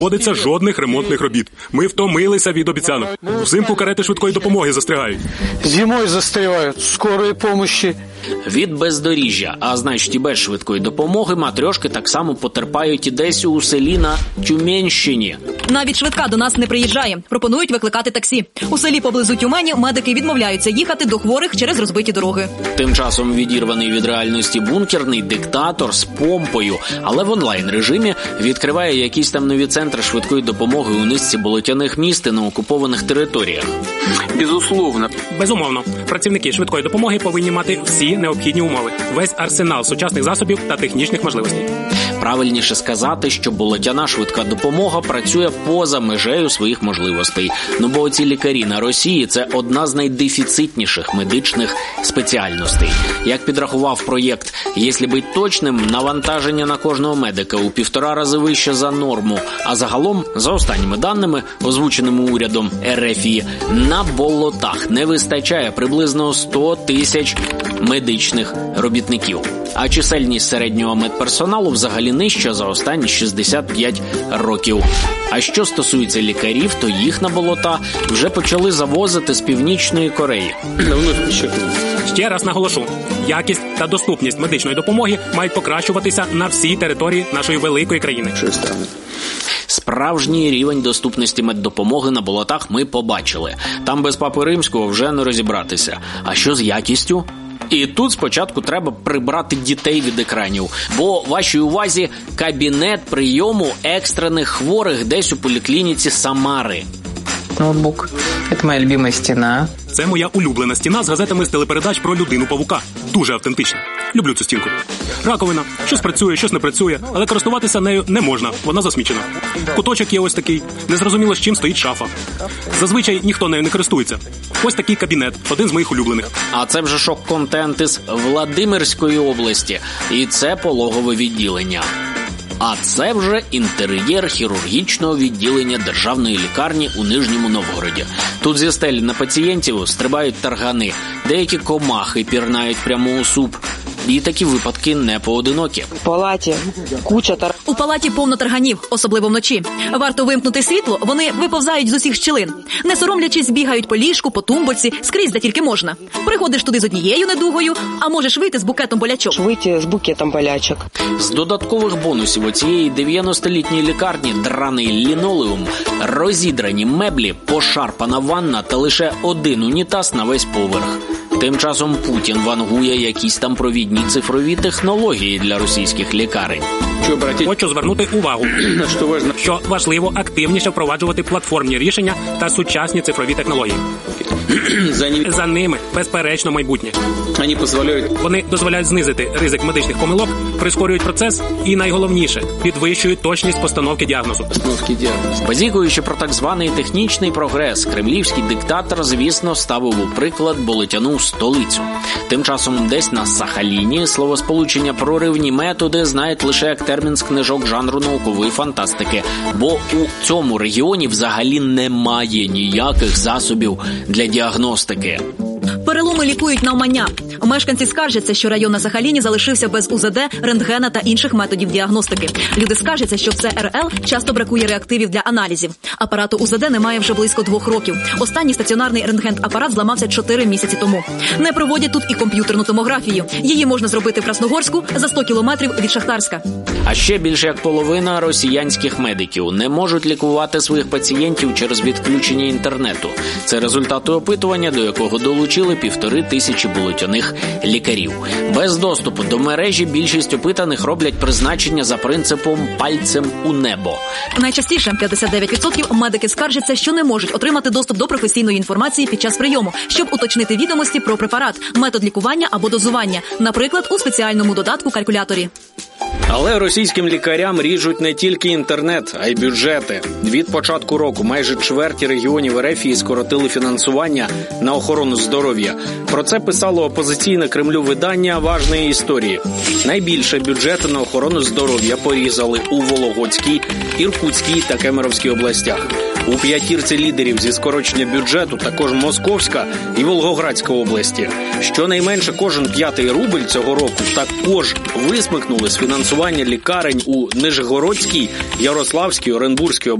проводиться жодних ремонтних робіт. Ми втомилися від обіцянок. Взимку карети швидкої допомоги застрягають. Зимою застрягають, скорої допомоги. Від бездоріжжя, а значить і без швидкої допомоги, матрьошки так само потерпають і десь у селі на Тюменщині. Навіть швидка до нас не приїжджає. Пропонують викликати таксі. У селі поблизу Тюмені медики відмовляються їхати до хворих через розбиті дороги. Тим часом відірваний від реальності бункерний диктатор з помпою, але в онлайн-режимі відкриває якісь там нові центри швидкої допомоги у низці болотяних міст і на окупованих територіях. Безумовно, працівники швидкої допомоги повинні мати всі необхідні умови, весь арсенал сучасних засобів та технічних можливостей. Правильніше сказати, що болотяна швидка допомога працює поза межею своїх можливостей. Ну бо ці лікарі на Росії – це одна з найдефіцитніших медичних спеціальностей. Як підрахував проєкт «Якщо бути точним», навантаження на кожного медика у 1,5 рази вище за норму. А загалом, за останніми даними, озвученими урядом РФ, на болотах не вистачає приблизно 100 тисяч медичних робітників. А чисельність середнього медперсоналу взагалі нижча за останні 65 років. А що стосується лікарів, то їх на болота вже почали завозити з Північної Кореї. Ще раз наголошу, якість та доступність медичної допомоги мають покращуватися на всій території нашої великої країни. Справжній рівень доступності меддопомоги на болотах ми побачили. Там без Папи Римського вже не розібратися. А що з якістю? І тут спочатку треба прибрати дітей від екранів, бо вашій увазі кабінет прийому екстрених хворих десь у поліклініці Самари. Ноутбук. Це моя любима стіна. Це моя улюблена стіна з газетами з телепередач про людину-павука. Дуже автентична. Люблю цю стінку. Раковина. Щось працює, щось не працює, але користуватися нею не можна. Вона засмічена. Куточок є ось такий. Незрозуміло, з чим стоїть шафа. Зазвичай ніхто нею не користується. Ось такий кабінет. Один з моїх улюблених. А це вже шок-контент із Владимирської області. І це пологове відділення. А це вже інтер'єр хірургічного відділення державної лікарні у Нижньому Новгороді. Тут зі стелі на пацієнтів стрибають таргани, деякі комахи пірнають прямо у суп. І такі випадки не поодинокі. В палаті куча У палаті повно тарганів, особливо вночі. Варто вимкнути світло, вони виповзають з усіх щілин. Не соромлячись, бігають по ліжку, по тумбочці, скрізь, де тільки можна. Приходиш туди з однією недугою, а можеш вийти з букетом болячок. Вийти з букетом болячок. З додаткових бонусів у цієї 90-літньої лікарні драний лінолеум, розідрані меблі, пошарпана ванна та лише один унітаз на весь поверх. Тим часом Путін вангує якісь там провідні цифрові технології для російських лікарень. Хочу звернути увагу, що важливо активніше впроваджувати платформні рішення та сучасні цифрові технології. За ними, безперечно, майбутнє. Вони дозволяють знизити ризик медичних помилок, прискорюють процес і, найголовніше, підвищують точність постановки діагнозу. Базікуючи про так званий технічний прогрес, кремлівський диктатор, звісно, ставив у приклад болотяну столицю. Тим часом десь на Сахаліні словосполучення «проривні методи» знають лише як термін з книжок жанру наукової фантастики, бо у цьому регіоні взагалі немає ніяких засобів для діагностики. Переломи лікують навмання. Мешканці скаржаться, що район на Сахаліні залишився без УЗД, рентгена та інших методів діагностики. Люди скаржаться, що в ЦРЛ часто бракує реактивів для аналізів. Апарату УЗД немає вже близько 2 років. Останній стаціонарний рентген-апарат зламався 4 місяці тому. Не проводять тут і комп'ютерну томографію. Її можна зробити в Красногорську за 100 кілометрів від Шахтарська. А ще більше як половина росіянських медиків не можуть лікувати своїх пацієнтів через відключення інтернету. Це результати опитування, до якого долучили 1500 болотяних лікарів. Без доступу до мережі більшість опитаних роблять призначення за принципом «пальцем у небо». Найчастіше 59% медики скаржаться, що не можуть отримати доступ до професійної інформації під час прийому, щоб уточнити відомості про препарат, метод лікування або дозування, наприклад, у спеціальному додатку-калькуляторі. Але російським лікарям ріжуть не тільки інтернет, а й бюджети. Від початку року майже чверть регіонів РФ скоротили фінансування на охорону здоров'я. Про це писало опозиційне Кремлю видання «Важної історії». Найбільше бюджети на охорону здоров'я порізали у Вологодській, Іркутській та Кемеровській областях. У п'ятірці лідерів зі скорочення бюджету також Московська і Волгоградська області. Щонайменше кожен 5-й рубль цього року також висмикнули з фінансування лікарень у Нижегородській, Ярославській, Оренбурзькій